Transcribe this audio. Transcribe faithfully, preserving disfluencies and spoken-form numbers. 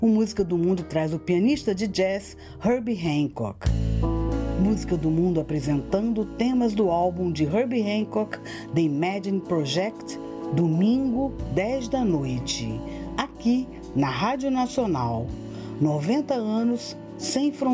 O Música do Mundo traz o pianista de jazz Herbie Hancock. Música do Mundo apresentando temas do álbum de Herbie Hancock, The Imagine Project, domingo, dez da noite, aqui na Rádio Nacional. noventa anos sem fronteiras.